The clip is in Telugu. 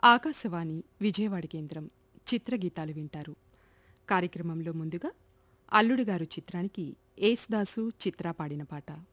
ఆకాశవాణి విజయవాడ కేంద్రం చిత్రగీతాలు వింటారు. కార్యక్రమంలో ముందుగా అల్లుడు గారు చిత్రానికి యేసుదాసు చిత్ర పాడిన పాట.